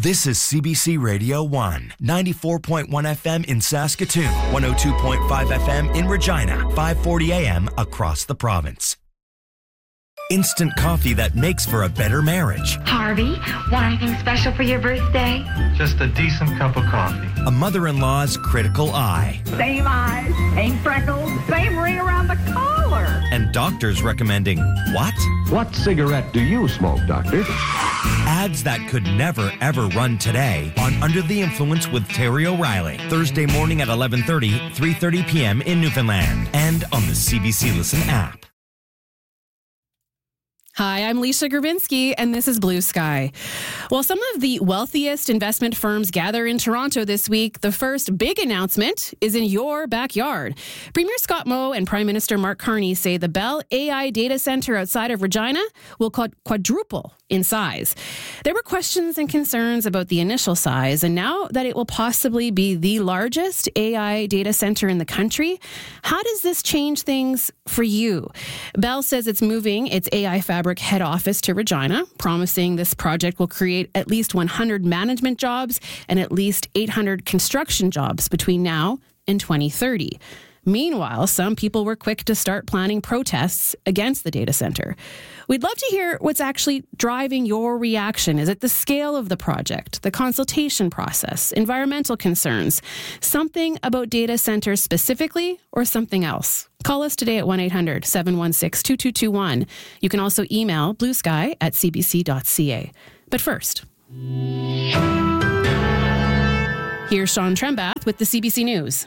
This is CBC Radio 1, 94.1 FM in Saskatoon, 102.5 FM in Regina, 540 AM across the province. Instant coffee that makes for a better marriage. Harvey, want anything special for your birthday? Just a decent cup of coffee. A mother-in-law's critical eye. Same eyes, same freckles, same ring around the collar. And doctors recommending what? What cigarette do you smoke, doctor? Ads that could never, ever run today on Under the Influence with Terry O'Reilly. Thursday morning at 11:30, 3:30 p.m. in Newfoundland. And on the CBC Listen app. Hi, I'm Lisa Gravinsky, and this is Blue Sky. While some of the wealthiest investment firms gather in Toronto this week, the first big announcement is in your backyard. Premier Scott Moe and Prime Minister Mark Carney say the Bell AI data center outside of Regina will quadruple in size. There were questions and concerns about the initial size, and now that it will possibly be the largest AI data center in the country, how does this change things for you? Bell says it's moving its AI Fabric head office to Regina, promising this project will create at least 100 management jobs and at least 800 construction jobs between now and 2030. Meanwhile, some people were quick to start planning protests against the data center. We'd love to hear what's actually driving your reaction. Is it the scale of the project, the consultation process, environmental concerns, something about data centers specifically, or something else? Call us today at 1-800-716-2221. You can also email bluesky@cbc.ca. But first, here's Sean Trembath with the CBC News.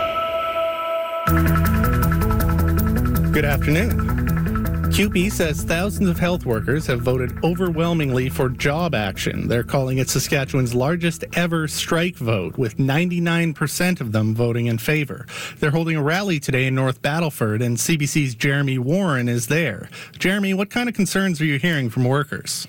Good afternoon. CUPE says thousands of health workers have voted overwhelmingly for job action. They're calling it Saskatchewan's largest ever strike vote, with 99% of them voting in favour. They're holding a rally today in North Battleford, and CBC's Jeremy Warren is there. Jeremy, what kind of concerns are you hearing from workers?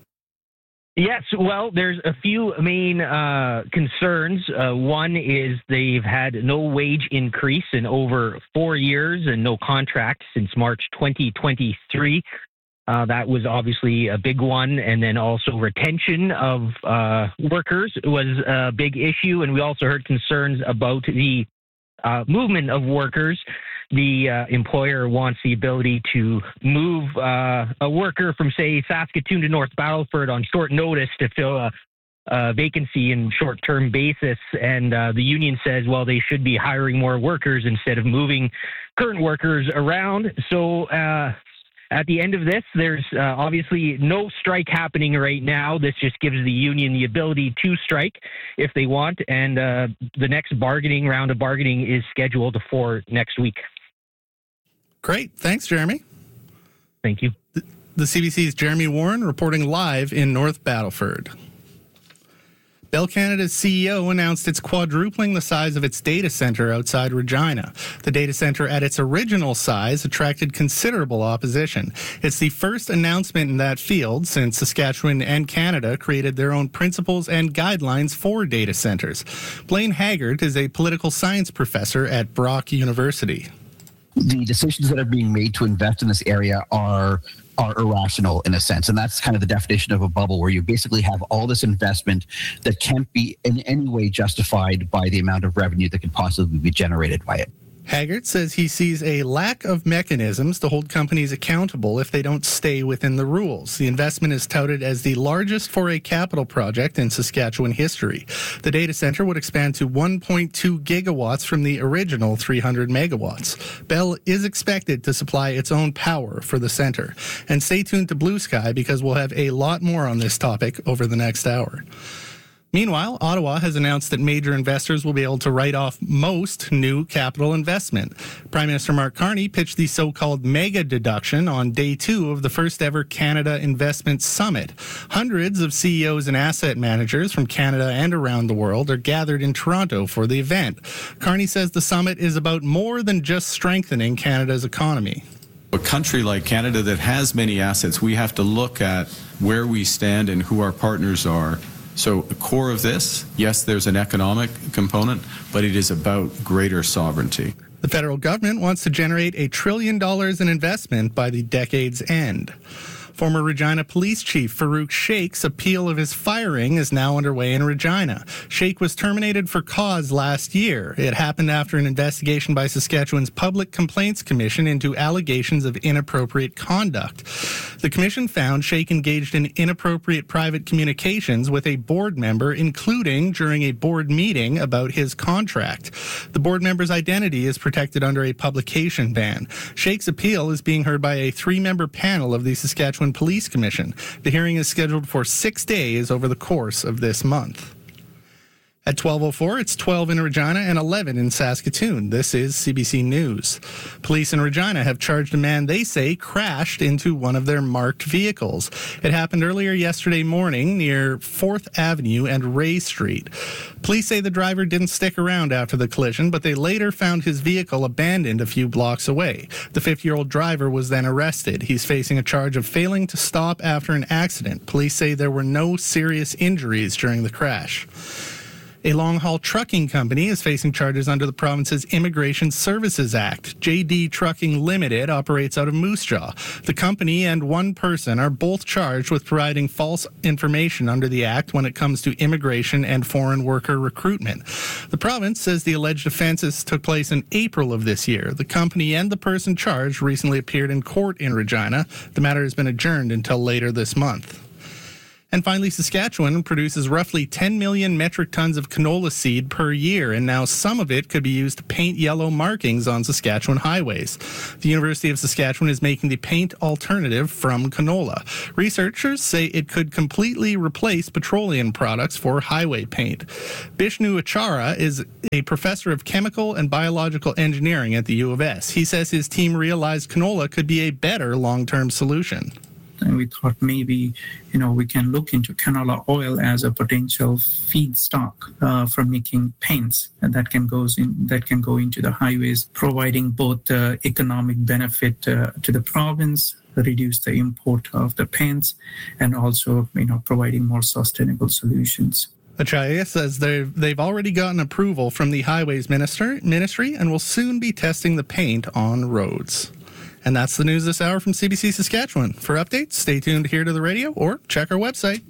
Yes, well, there's a few main concerns. One is they've had no wage increase in over 4 years and no contract since March 2023. That was obviously a big one. And then also retention of workers was a big issue. And we also heard concerns about the movement of workers. The employer wants the ability to move a worker from, say, Saskatoon to North Battleford on short notice to fill a vacancy in short-term basis. And the union says, well, they should be hiring more workers instead of moving current workers around. So at the end of this, there's obviously no strike happening right now. This just gives the union the ability to strike if they want. And the next round of bargaining is scheduled for next week. Great. Thanks, Jeremy. Thank you. The CBC's Jeremy Warren reporting live in North Battleford. Bell Canada's CEO announced it's quadrupling the size of its data center outside Regina. The data center at its original size attracted considerable opposition. It's the first announcement in that field since Saskatchewan and Canada created their own principles and guidelines for data centers. Blaine Haggart is a political science professor at Brock University. The decisions that are being made to invest in this area are irrational in a sense. And that's kind of the definition of a bubble, where you basically have all this investment that can't be in any way justified by the amount of revenue that could possibly be generated by it. Haggart says he sees a lack of mechanisms to hold companies accountable if they don't stay within the rules. The investment is touted as the largest for a capital project in Saskatchewan history. The data center would expand to 1.2 gigawatts from the original 300 megawatts. Bell is expected to supply its own power for the center. And stay tuned to Blue Sky, because we'll have a lot more on this topic over the next hour. Meanwhile, Ottawa has announced that major investors will be able to write off most new capital investment. Prime Minister Mark Carney pitched the so-called mega deduction on day 2 of the first ever Canada Investment Summit. Hundreds of CEOs and asset managers from Canada and around the world are gathered in Toronto for the event. Carney says the summit is about more than just strengthening Canada's economy. A country like Canada that has many assets, we have to look at where we stand and who our partners are. So the core of this, yes, there's an economic component, but it is about greater sovereignty. The federal government wants to generate $1 trillion in investment by the decade's end. Former Regina Police Chief Farouk Sheikh's appeal of his firing is now underway in Regina. Sheikh was terminated for cause last year. It happened after an investigation by Saskatchewan's Public Complaints Commission into allegations of inappropriate conduct. The commission found Sheikh engaged in inappropriate private communications with a board member, including during a board meeting about his contract. The board member's identity is protected under a publication ban. Sheikh's appeal is being heard by a 3-member panel of the Saskatchewan Police Commission. The hearing is scheduled for 6 days over the course of this month. At 12:04, it's 12 in Regina and 11 in Saskatoon. This is CBC News. Police in Regina have charged a man they say crashed into one of their marked vehicles. It happened earlier yesterday morning near 4th Avenue and Ray Street. Police say the driver didn't stick around after the collision, but they later found his vehicle abandoned a few blocks away. The 50-year-old driver was then arrested. He's facing a charge of failing to stop after an accident. Police say there were no serious injuries during the crash. A long-haul trucking company is facing charges under the province's Immigration Services Act. JD Trucking Limited operates out of Moose Jaw. The company and one person are both charged with providing false information under the Act when it comes to immigration and foreign worker recruitment. The province says the alleged offenses took place in April of this year. The company and the person charged recently appeared in court in Regina. The matter has been adjourned until later this month. And finally, Saskatchewan produces roughly 10 million metric tons of canola seed per year, and now some of it could be used to paint yellow markings on Saskatchewan highways. The University of Saskatchewan is making the paint alternative from canola. Researchers say it could completely replace petroleum products for highway paint. Bishnu Achara is a professor of chemical and biological engineering at the U of S. He says his team realized canola could be a better long-term solution. And we thought maybe, we can look into canola oil as a potential feedstock for making paints, and that can go into the highways, providing both economic benefit to the province, reduce the import of the paints, and also, providing more sustainable solutions. Achaya says they've already gotten approval from the Highways Ministry and will soon be testing the paint on roads. And that's the news this hour from CBC Saskatchewan. For updates, stay tuned here to the radio or check our website,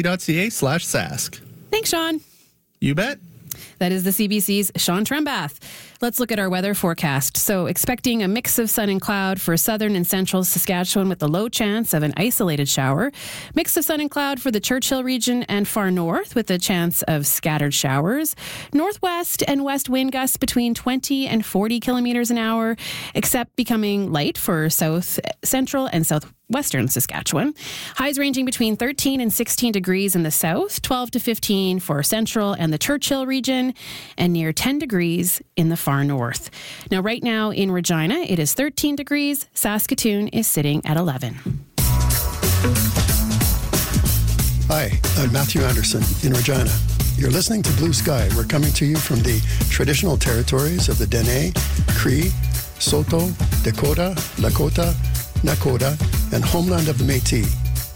cbc.ca/sask. Thanks, Sean. You bet. That is the CBC's Sean Trembath. Let's look at our weather forecast. So expecting a mix of sun and cloud for southern and central Saskatchewan with a low chance of an isolated shower. Mix of sun and cloud for the Churchill region and far north with a chance of scattered showers. Northwest and west wind gusts between 20 and 40 kilometers an hour, except becoming light for south central and southwestern Saskatchewan. Highs ranging between 13 and 16 degrees in the south, 12 to 15 for central and the Churchill region, and near 10 degrees in the far north. Now, right now in Regina, it is 13 degrees. Saskatoon is sitting at 11. Hi, I'm Matthew Anderson in Regina. You're listening to Blue Sky. We're coming to you from the traditional territories of the Dene, Cree, Saulteaux, Dakota, Lakota, Nakota, and homeland of the Métis.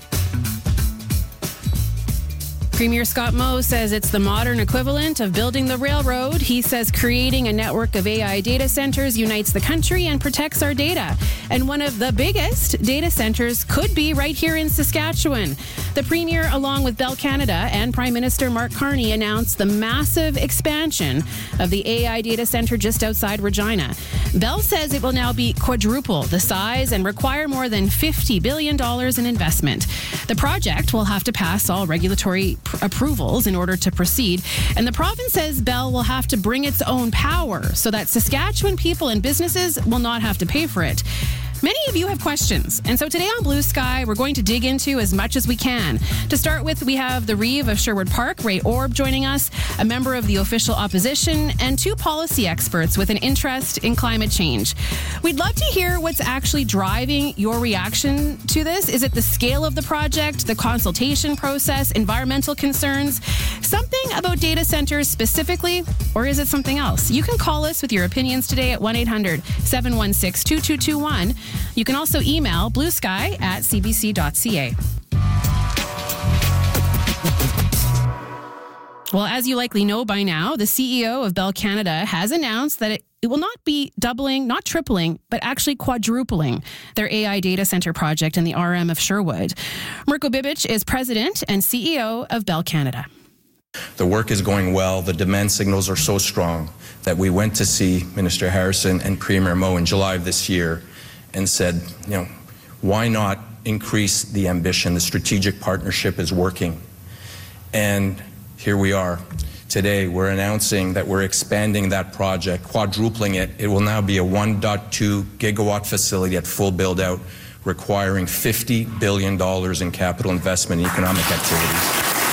Premier Scott Moe says it's the modern equivalent of building the railroad. He says creating a network of AI data centers unites the country and protects our data. And one of the biggest data centers could be right here in Saskatchewan. The Premier, along with Bell Canada and Prime Minister Mark Carney, announced the massive expansion of the AI data center just outside Regina. Bell says it will now be quadruple the size and require more than $50 billion in investment. The project will have to pass all regulatory approvals in order to proceed, and the province says Bell will have to bring its own power so that Saskatchewan people and businesses will not have to pay for it. Many of you have questions, and so today on Blue Sky, we're going to dig into as much as we can. To start with, we have the Reeve of Sherwood Park, Ray Orb, joining us, a member of the official opposition, and two policy experts with an interest in climate change. We'd love to hear what's actually driving your reaction to this. Is it the scale of the project, the consultation process, environmental concerns, something about data centers specifically, or is it something else? You can call us with your opinions today at 1-800-716-2221. You can also email bluesky@cbc.ca. Well, as you likely know by now, the CEO of Bell Canada has announced that it will not be doubling, not tripling, but actually quadrupling their AI data center project in the RM of Sherwood. Mirko Bibic is president and CEO of Bell Canada. The work is going well. The demand signals are so strong that we went to see Minister Harrison and Premier Moe in July of this year and said, why not increase the ambition? The strategic partnership is working. And here we are. Today, we're announcing that we're expanding that project, quadrupling it. It will now be a 1.2 gigawatt facility at full build-out, requiring $50 billion in capital investment in economic activities.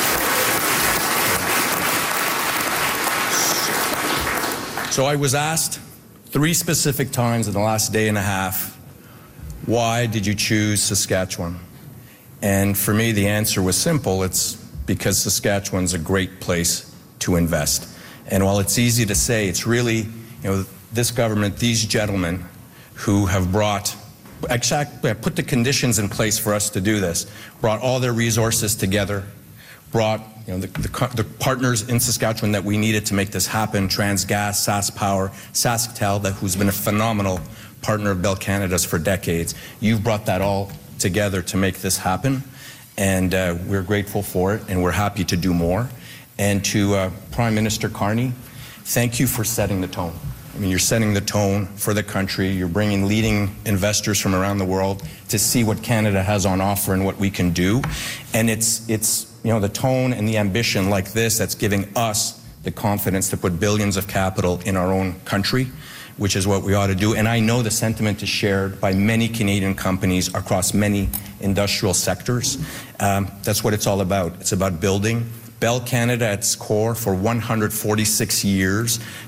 So I was asked 3 specific times in the last day and a half, why did you choose Saskatchewan? And for me, the answer was simple. It's because Saskatchewan's a great place to invest. And while it's easy to say, it's really, this government, these gentlemen who have put the conditions in place for us to do this, brought all their resources together, brought the partners in Saskatchewan that we needed to make this happen, TransGas, SaskPower, SaskTel, who's been a phenomenal partner of Bell Canada's for decades. You've brought that all together to make this happen. And we're grateful for it, and we're happy to do more. And to Prime Minister Carney, thank you for setting the tone. I mean, you're setting the tone for the country. You're bringing leading investors from around the world to see what Canada has on offer and what we can do. And it's the tone and the ambition like this that's giving us the confidence to put billions of capital in our own country, which is what we ought to do. And I know the sentiment is shared by many Canadian companies across many industrial sectors. That's what it's all about. It's about building. Bell Canada at its core for 146 years